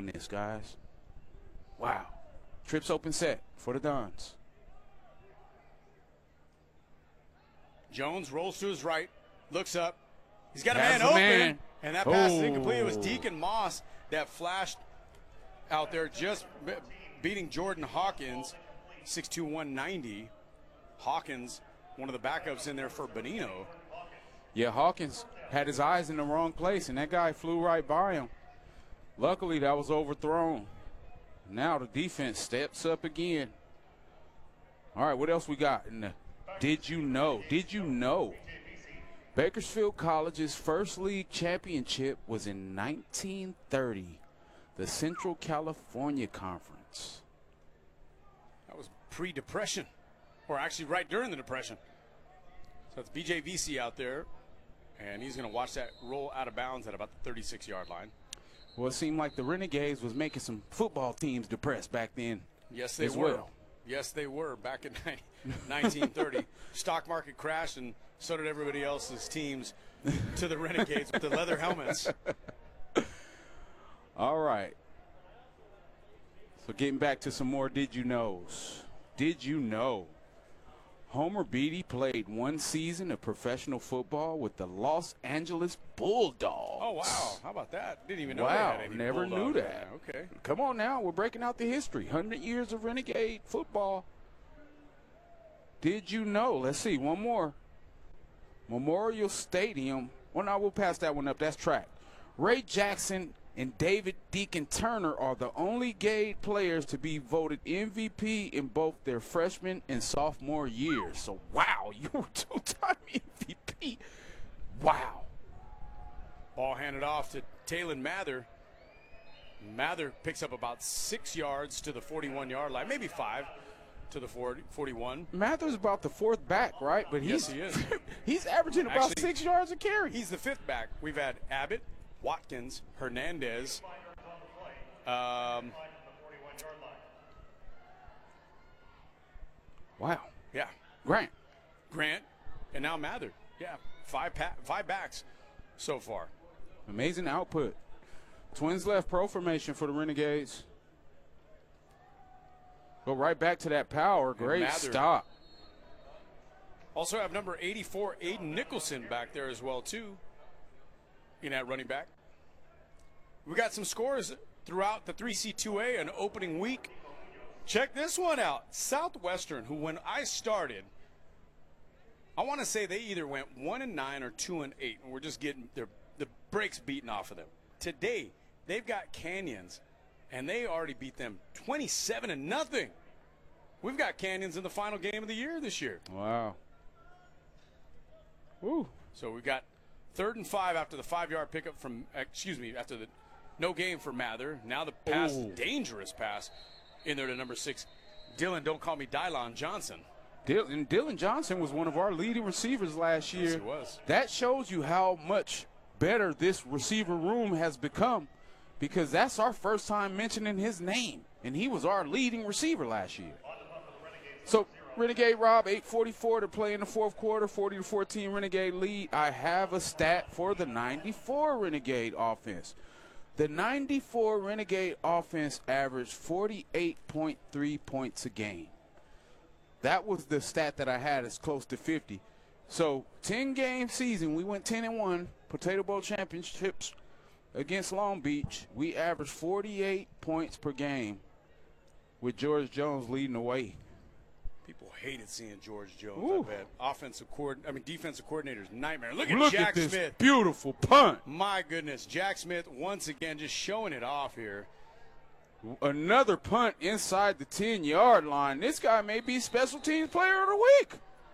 this, guys. Wow. Trips open set for the Dons. Jones rolls to his right, looks up. He's got a man open. And that pass is incomplete. It was Deacon Moss that flashed out there, just beating Jordan Hawkins, 6'2", 190. Hawkins, one of the backups in there for Bonino. Yeah, Hawkins had his eyes in the wrong place, and that guy flew right by him. Luckily, that was overthrown. Now the defense steps up again. All right, what else we got in the Did You Know? Did you know Bakersfield College's first league championship was in 1930, the Central California Conference. That was pre-Depression, or actually right during the Depression. So it's BJ Vesey out there, and he's going to watch that roll out of bounds at about the 36-yard line. Well, it seemed like the Renegades was making some football teams depressed back then. Yes, they were. Well. Yes, they were back in 1930. Stock market crashed, and so did everybody else's teams to the Renegades with the leather helmets. All right. So getting back to some more Did You Knows. Did you know Homer Beatty played one season of professional football with the Los Angeles Bulldogs? Oh, wow. How about that? Didn't even know wow, they had any never knew that. Okay. Come on now. We're breaking out the history. 100 years of Renegade football. Did you know? Let's see. One more. Memorial Stadium. Well, no, we'll pass that one up. That's track. Ray Jackson and David Deacon Turner are the only Gade players to be voted MVP in both their freshman and sophomore years. So, wow, you were two-time MVP. Wow. Ball handed off to Talon Mather. Mather picks up about 6 yards to the 41-yard line, maybe 5 to the 41. Mather's about the fourth back, right? But yes, he is. He's averaging about Actually, 6 yards a carry. He's the fifth back. We've had Abbott, Watkins, Hernandez. Wow. Yeah. Grant, and now Mather. Yeah, five backs so far. Amazing output. Twins left pro formation for the Renegades. Go right back to that power. Great stop. Also have number 84, Aiden Nicholson, back there as well, too, in that running back. We got some scores throughout the 3C2A and opening week. Check this one out. Southwestern, who when I started, I want to say they either went 1-9 or 2-8, and we're just getting the brakes beaten off of them. Today, they've got Canyons, and they already beat them 27-0. We've got Canyons in the final game of the year this year. Wow. Woo. So we've got 3rd and 5 after the 5-yard pickup from, after the no gain for Mather. Now the pass, dangerous pass in there to number 6, Dylan, don't call me Dylon Johnson. Dylan Johnson was one of our leading receivers last year. Yes, he was. That shows you how much better this receiver room has become, because that's our first time mentioning his name, and he was our leading receiver last year. So, Renegade Rob, 8:44 to play in the fourth quarter, 40-14 Renegade lead. I have a stat for the 94 Renegade offense. The 94 Renegade offense averaged 48.3 points a game. That was the stat that I had, as close to 50. So, 10-game season, we went 10-1, Potato Bowl championships against Long Beach. We averaged 48 points per game with George Jones leading the way. People hated seeing George Jones. I bet. Defensive coordinator's nightmare. Look at Jack this Smith. Beautiful punt. My goodness, Jack Smith once again just showing it off here. Another punt inside the 10-yard line. This guy may be special teams player of the week.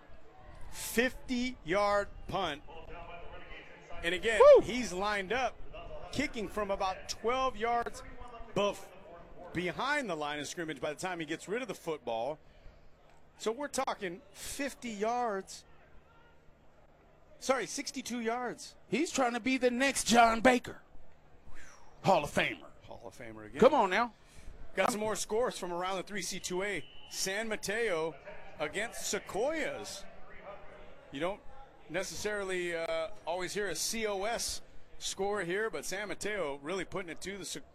50-yard punt. And again, he's lined up, kicking from about 12 yards behind the line of scrimmage by the time he gets rid of the football. So we're talking 50 yards. Sorry, 62 yards. He's trying to be the next John Baker. Hall of Famer. Hall of Famer again. Come on now. Got some more scores from around the 3C2A. San Mateo against Sequoias. You don't necessarily always hear a COS score here, but San Mateo really putting it to the